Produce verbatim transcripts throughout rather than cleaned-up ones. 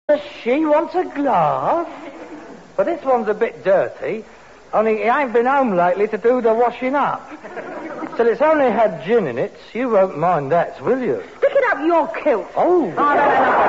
She wants a glass? But this one's a bit dirty. Only he ain't been home lately to do the washing up. Till it's only had gin in it. You won't mind that, will you? Pick it up, your kilt. Oh. Oh, no, no,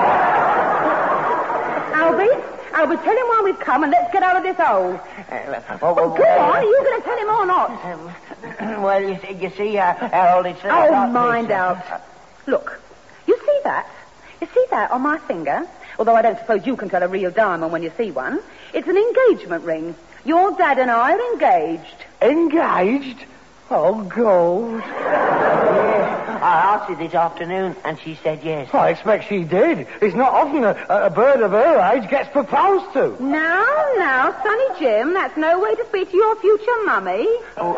no. Albie, Albie, tell him why we've come and let's get out of this hole. Uh, well, well, Go on, are you going to tell him or not? Um, well, you see, you see uh, Harold, it's... Uh, oh, mind this, uh, out. Look, you see that? You see that on my finger? Although I don't suppose you can tell a real diamond when you see one. It's an engagement ring. Your dad and I are engaged. Engaged? Oh, gold. Yeah, I asked her this afternoon, and she said yes. I expect she did. It's not often a, a bird of her age gets proposed to. Now, now, Sonny Jim, that's no way to speak to your future mummy. Oh.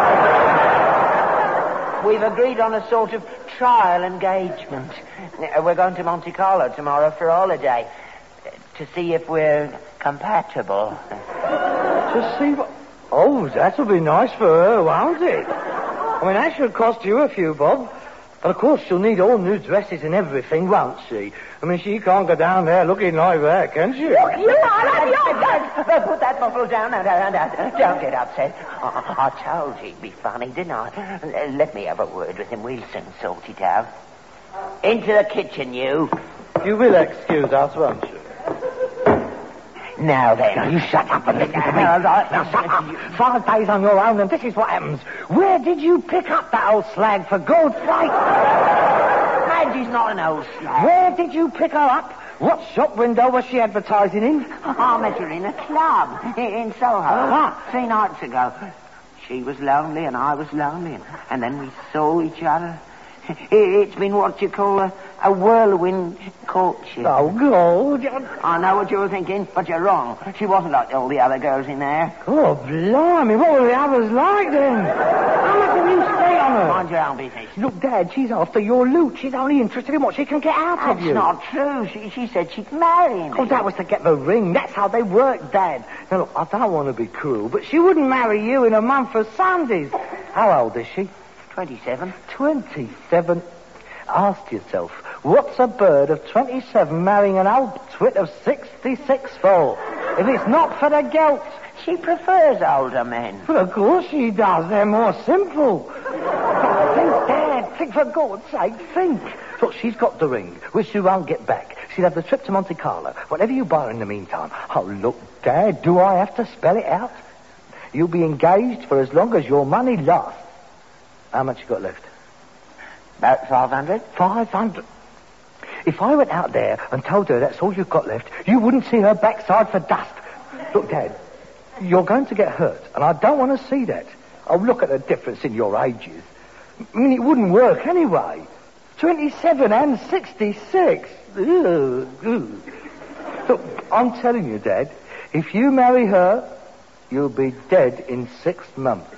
We've agreed on a sort of trial engagement. We're going to Monte Carlo tomorrow for a holiday to see if we're compatible. To see what... Oh, that'll be nice for her, won't it? I mean, that should cost you a few bob. And, of course, she'll need all new dresses and everything, won't she? I mean, she can't go down there looking like that, can she? Look, you are your Put that bottle down and, and, and don't get upset. I, I told you he'd be funny, didn't I? Let me have a word with him. We'll soon sort it out. Into the kitchen, you. You will excuse us, won't you? Now then, you shut up and listen to me. Now, now, shut up. Five days on your own, and this is what happens. Where did you pick up that old slag, for God's sake? Madgie's not an old slag. Where did you pick her up? What shop window was she advertising in? I met her in a club in Soho. Uh-huh. Three nights ago. She was lonely and I was lonely, and then we saw each other. It's been what you call a, a whirlwind courtship. Oh, God. I know what you're thinking, but you're wrong. She wasn't like all the other girls in there. Oh, blimey. What were the others like, then? How much have you stay on her? Mind your own business. Look, Dad, she's after your loot. She's only interested in what she can get out That's of you. That's not true. She, she said she'd marry me. Oh, that was to get the ring. That's how they work, Dad. Now, look, I don't want to be cruel, but she wouldn't marry you in a month of Sundays. How old is she? Twenty-seven. Twenty-seven? Ask yourself, what's a bird of twenty-seven marrying an old twit of sixty-six for? If it's not for the gelt. She prefers older men. Well, of course she does. They're more simple. Think, Dad. Think, for God's sake, think. Look, she's got the ring, which she won't get back. She'll have the trip to Monte Carlo. Whatever you buy her in the meantime. Oh, look, Dad, do I have to spell it out? You'll be engaged for as long as your money lasts. How much you got left? About five hundred. Five hundred? If I went out there and told her that's all you've got left, you wouldn't see her backside for dust. Look, Dad, you're going to get hurt, and I don't want to see that. Oh, look at the difference in your ages. I mean, it wouldn't work anyway. twenty-seven and sixty-six. Ugh, ugh. Look, I'm telling you, Dad, if you marry her, you'll be dead in six months.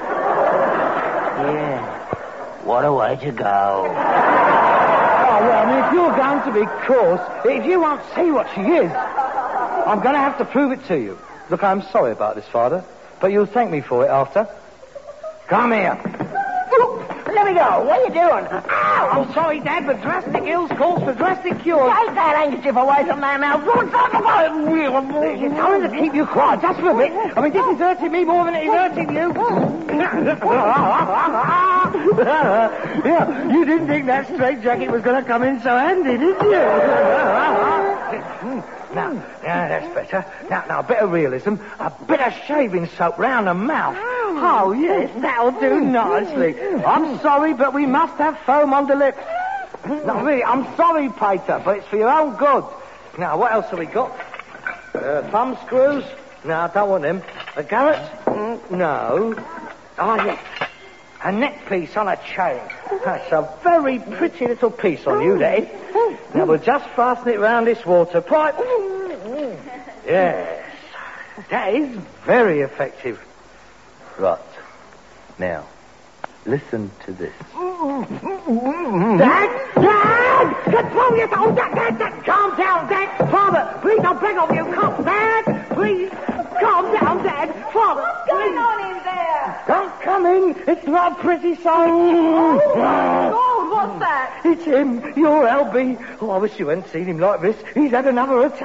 Yeah. What a way to go. Oh, well, I mean, if you're going to be coarse, if you won't see what she is, I'm going to have to prove it to you. Look, I'm sorry about this, Father, but you'll thank me for it after. Come here. Let me go. What are you doing? Ow! I'm sorry, Dad, but drastic ills calls for drastic cures. Take that handkerchief away from my mouth. Don't talk about it. It's time to keep you quiet, just for a bit. I mean, this is hurting me more than it is hurting you. Yeah, you didn't think that straitjacket was going to come in so handy, did you? Now, yeah, that's better. Now, now, a bit of realism, a bit of shaving soap round the mouth. Oh, yes, that'll do nicely. I'm sorry, but we must have foam on the lips. No, really, I'm sorry, Pater, but it's for your own good. Now, what else have we got? Uh, thumb screws? No, I don't want them. A garret? Mm, no. Oh, yes. A neck piece on a chain. That's a very pretty little piece on you, that is. Now, we'll just fasten it round this water pipe. Yes. That is very effective. Right. Now, listen to this. Dad! Dad! Control yourself! Oh, Dad, Dad, Dad! Calm down, Dad! Father, please, I beg of you, calm. Dad! Please, calm down, Dad! Father, what's going on in there? Don't come in. It's not a pretty sight. Oh, my God, what's that? It's him, your L B. Oh, I wish you hadn't seen him like this. He's had another attack.